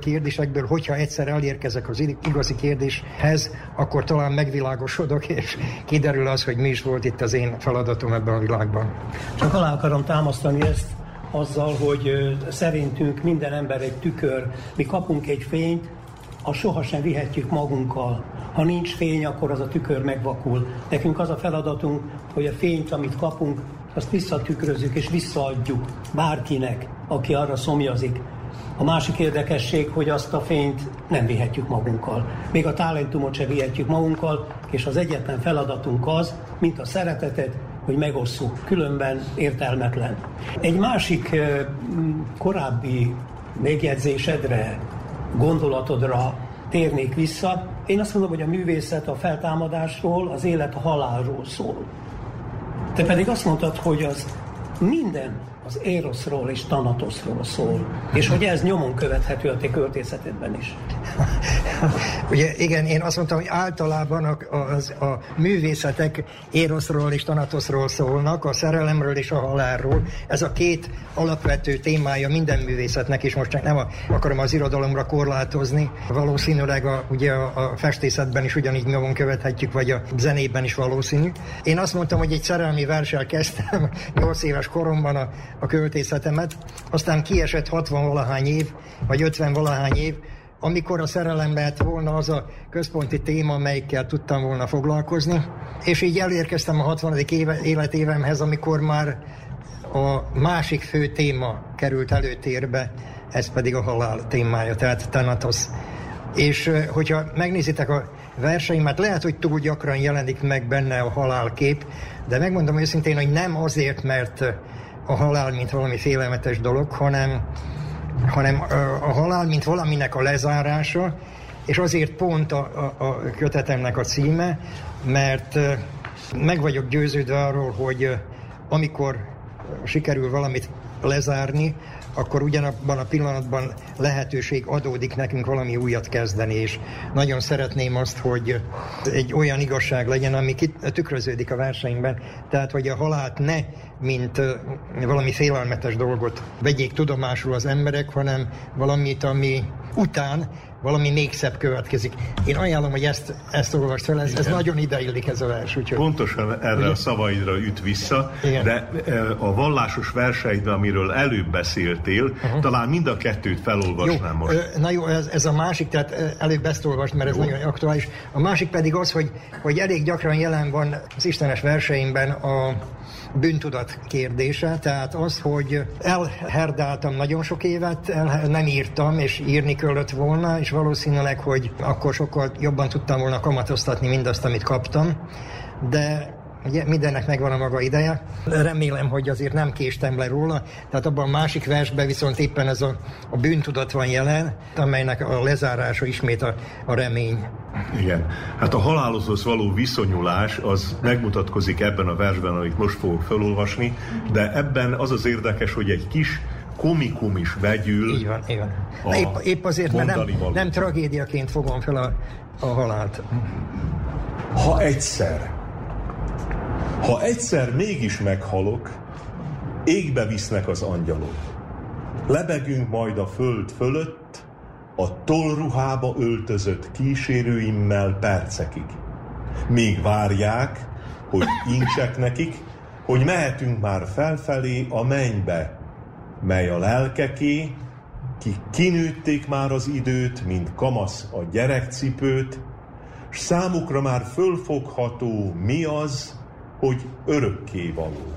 kérdésekből, hogyha egyszer elérkezek az igazi kérdéshez, akkor talán megvilágosodok, és kiderül az, hogy mi is volt itt az én feladatom ebben a világban. Csak alá akarom támasztani ezt azzal, hogy szerintünk minden ember egy tükör. Mi kapunk egy fényt, azt sohasem vihetjük magunkkal. Ha nincs fény, akkor az a tükör megvakul. Nekünk az a feladatunk, hogy a fényt, amit kapunk, azt visszatükrözzük és visszaadjuk bárkinek, aki arra szomjazik. A másik érdekesség, hogy azt a fényt nem vihetjük magunkkal. Még a talentumot sem vihetjük magunkkal, és az egyetlen feladatunk az, mint a szeretetet, hogy megosszuk, különben értelmetlen. Egy másik korábbi megjegyzésedre, gondolatodra térnék vissza. Én azt mondom, hogy a művészet a feltámadásról, az élet a halálról szól. Te pedig azt mondtad, hogy az minden az Éroszról és Thanatoszról szól, és hogy ez nyomon követhető a te költészetedben is. Ugye igen, én azt mondtam, hogy általában a művészetek Éroszról és Thanatoszról szólnak, a szerelemről és a halálról. Ez a két alapvető témája minden művészetnek, és most csak nem akarom az irodalomra korlátozni. Valószínűleg ugye a festészetben is ugyanígy nyomon követhetjük, vagy a zenében is valószínű. Én azt mondtam, hogy egy szerelmi verssel kezdtem 8 éves koromban a költészetemet, aztán kiesett 60-valahány év, vagy 50-valahány év, amikor a szerelem lett volna az a központi téma, amelyikkel tudtam volna foglalkozni, és így elérkeztem a 60. életévemhez, amikor már a másik fő téma került előtérbe, ez pedig a halál témája, tehát Thanatosz. És hogyha megnézitek a verseimet, lehet, hogy túl gyakran jelenik meg benne a halálkép, de megmondom őszintén, hogy nem azért, mert a halál, mint valami félelmetes dolog, hanem a halál, mint valaminek a lezárása, és azért pont a kötetemnek a címe, mert meg vagyok győződve arról, hogy amikor sikerül valamit lezárni, akkor ugyanabban a pillanatban lehetőség adódik nekünk valami újat kezdeni, és nagyon szeretném azt, hogy egy olyan igazság legyen, ami tükröződik a verseimben, tehát hogy a halált ne mint valami félelmetes dolgot vegyék tudomásul az emberek, hanem valamit, ami után valami még szebb következik. Én ajánlom, hogy ezt olvasd fel, ez nagyon ideillik ez a vers. Úgyhogy, pontosan erre a szavaidra üt vissza, igen. De a vallásos verseidben, amiről előbb beszéltél, talán mind a kettőt felolvasnám most. Na jó, ez a másik, tehát előbb ezt olvasd, mert ez nagyon aktuális. A másik pedig az, hogy elég gyakran jelen van az istenes verseimben a bűntudat kérdése, tehát az, hogy elherdáltam nagyon sok évet, nem írtam, és írni kellett volna, és valószínűleg, hogy akkor sokkal jobban tudtam volna kamatoztatni mindazt, amit kaptam, de ugye mindennek megvan a maga ideje. Remélem, hogy azért nem késtem le róla, tehát abban a másik versben viszont éppen ez a bűntudat van jelen, amelynek a lezárása ismét a remény. Igen. Hát a halálhoz való viszonyulás az megmutatkozik ebben a versben, amit most fogok felolvasni, de ebben az az érdekes, hogy egy kis komikum is vegyül. Így van. Épp azért, mert nem tragédiaként fogom fel a halált. Ha egyszer mégis meghalok, égbe visznek az angyalok. Lebegünk majd a föld fölött, a tollruhába öltözött kísérőimmel percekig. Még várják, hogy intsek nekik, hogy mehetünk már felfelé a mennybe, mely a lelkeké, kik kinőtték már az időt, mint kamasz a gyerekcipőt, s számukra már fölfogható mi az, hogy örökkévaló.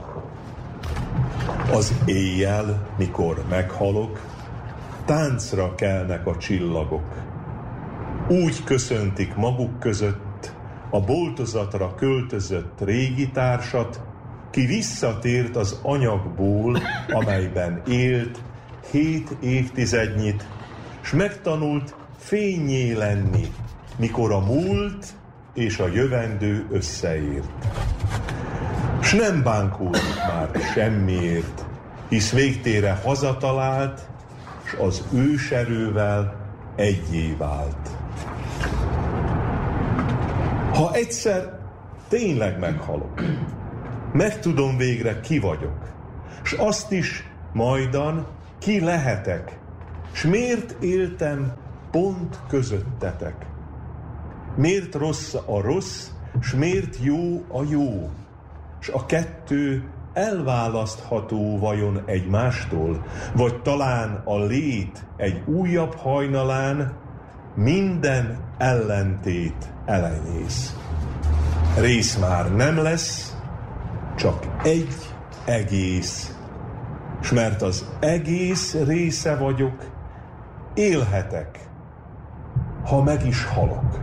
Az éjjel, mikor meghalok, táncra kelnek a csillagok. Úgy köszöntik maguk között a boltozatra költözött régi társat, ki visszatért az anyagból, amelyben élt 7 évtizednyit, s megtanult fénnyé lenni, mikor a múlt és a jövendő összeért. S nem bánkódik már semmiért, hisz végtére hazatalált, s az őserővel egyé vált. Ha egyszer tényleg meghalok, megtudom végre, ki vagyok, s azt is majdan ki lehetek, s miért éltem pont közöttetek? Miért rossz a rossz, s miért jó a jó? S a kettő elválasztható vajon egymástól? Vagy talán a lét egy újabb hajnalán minden ellentét elenyész? Rész már nem lesz, csak egy egész. S mert az egész része vagyok, élhetek, ha meg is halok.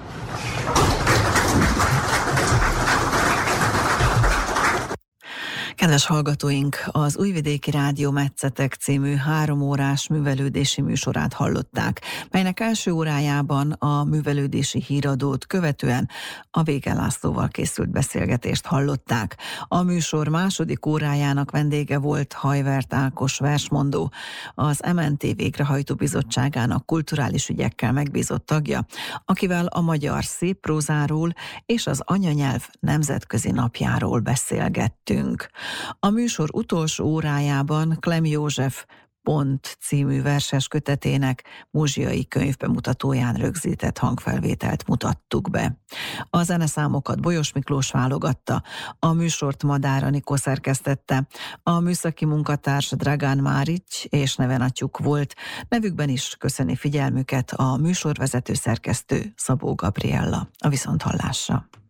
Kedves hallgatóink, az Újvidéki Rádió Metszetek című 3 órás művelődési műsorát hallották, melynek első órájában a művelődési híradót követően a Vége Lászlóval készült beszélgetést hallották. A műsor második órájának vendége volt Hajvert Ákos versmondó, az MNT Végrehajtó Bizottságának kulturális ügyekkel megbízott tagja, akivel a magyar szépprózáról és az anyanyelv nemzetközi napjáról beszélgettünk. A műsor utolsó órájában Klem József Pont című verses kötetének muzsiai könyvbemutatóján rögzített hangfelvételt mutattuk be. A zeneszámokat Bolyos Miklós válogatta, a műsort Madár Anikó szerkesztette, a műszaki munkatárs Dragán Márics és Nevenatyuk volt, nevükben is köszöni figyelmüket a műsorvezető szerkesztő Szabó Gabriella. A viszonthallásra.